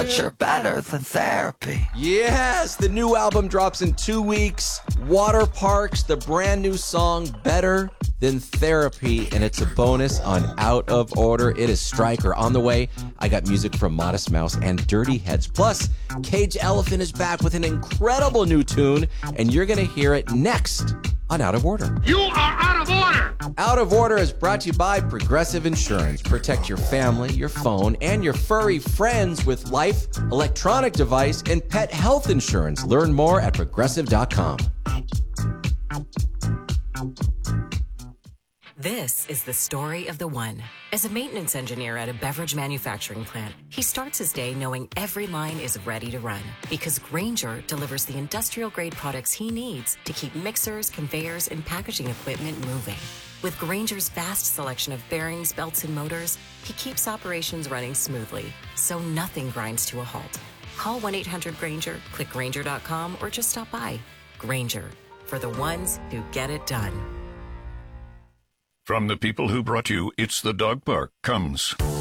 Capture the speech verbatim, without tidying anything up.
but you're better than therapy. Yes, the new album drops in two weeks. Water Parks, the brand new song, Better Than Therapy, and it's a bonus on Out of Order. It is Stryker on the way. I got music from Modest Mouse and Dirty Heads. Plus, Cage Elephant is back with an incredible new tune, and you're going to hear it next on Out of Order. You are out of order! Out of Order is brought to you by Progressive Insurance. Protect your family, your phone, and your furry friends with life, electronic device, and pet health insurance. Learn more at progressive dot com. This is the story of the one. As a maintenance engineer at a beverage manufacturing plant, he starts his day knowing every line is ready to run because Grainger delivers the industrial-grade products he needs to keep mixers, conveyors, and packaging equipment moving. With Grainger's vast selection of bearings, belts, and motors, he keeps operations running smoothly, so nothing grinds to a halt. Call one eight hundred Grainger, click Grainger dot com, or just stop by. Grainger, for the ones who get it done. From the people who brought you It's the Dog Park comes